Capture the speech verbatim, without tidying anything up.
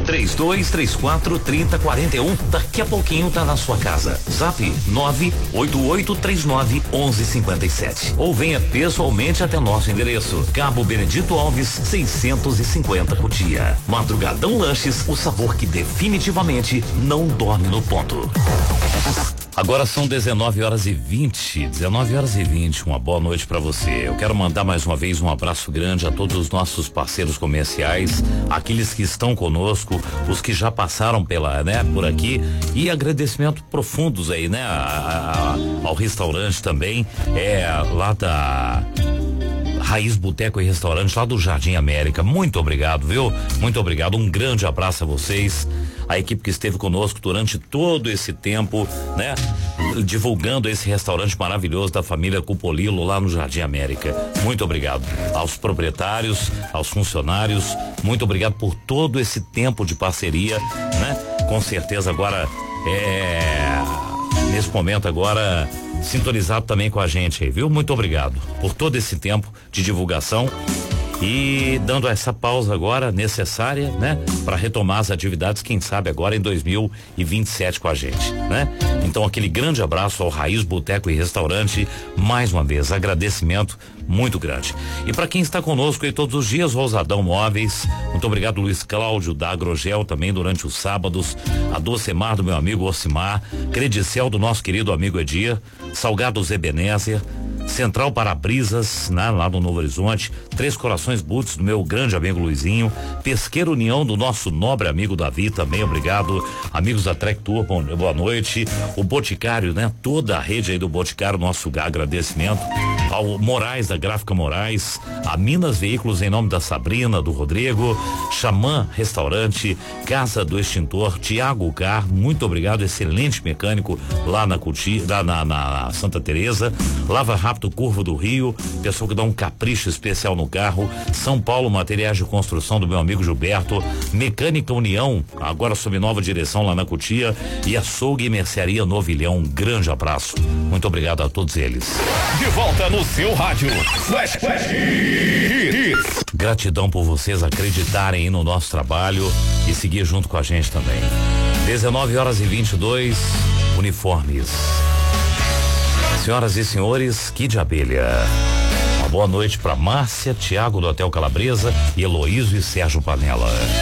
três dois três quatro, três zero quatro um. Daqui a pouquinho tá na sua casa. Zap nove oito oito três nove um um cinco sete. Ou venha pessoalmente até nosso endereço. Cabo Benedito Alves, seiscentos e cinquenta Cotia. Madrugadão Lanches, o sabor que definitivamente não dorme no ponto. Agora são dezenove horas e vinte, dezenove horas e vinte. Uma boa noite para você. Eu quero mandar mais uma vez um abraço grande a todos os nossos parceiros comerciais, aqueles que estão conosco, os que já passaram pela, né, por aqui, e agradecimento profundos aí, né, a, a, ao restaurante também, é lá da Raiz Boteco e Restaurante, lá do Jardim América. Muito obrigado, viu? Muito obrigado. Um grande abraço a vocês, a equipe que esteve conosco durante todo esse tempo, né? Divulgando esse restaurante maravilhoso da família Cupolilo lá no Jardim América. Muito obrigado aos proprietários, aos funcionários. Muito obrigado por todo esse tempo de parceria, né? Com certeza agora é nesse momento agora sintonizado também com a gente aí, viu? Muito obrigado por todo esse tempo de divulgação e dando essa pausa agora necessária, né? Para retomar as atividades, quem sabe agora em dois mil e vinte e sete com a gente, né? Então aquele grande abraço ao Raiz Boteco e Restaurante, mais uma vez, agradecimento muito grande. E para quem está conosco aí todos os dias, Rosadão Móveis, muito obrigado Luiz Cláudio da Agrogel também durante os sábados, a Docemar do meu amigo Ocimar, Credicel do nosso querido amigo Edir, Salgados Ebenezer, Central Para-Brisas, né, lá no Novo Horizonte, Três Corações Boots do meu grande amigo Luizinho, Pesqueiro União do nosso nobre amigo Davi, também obrigado, amigos da Trek Tour, bom, boa noite, o Boticário, né, toda a rede aí do Boticário, nosso agradecimento, ao Moraes da Gráfica Moraes, a Minas Veículos em nome da Sabrina, do Rodrigo, Xamã Restaurante, Casa do Extintor, Tiago Car, muito obrigado, excelente mecânico lá na Cuti, lá na, na Santa Teresa, Lava Rápido Curva do Rio, pessoa que dá um capricho especial no carro, São Paulo Materiais de Construção do meu amigo Gilberto, Mecânica União, agora sob nova direção lá na Cutia, e Açougue e Mercearia Novilhão, um grande abraço, muito obrigado a todos eles. De volta no seu rádio, Flash Flash Hits. Gratidão por vocês acreditarem no nosso trabalho e seguir junto com a gente também. dezenove horas e vinte e dois, uniformes. Senhoras e senhores, Kid Abelha. Uma boa noite para Márcia, Tiago do Hotel Calabresa e Heloísio e Sérgio Panela.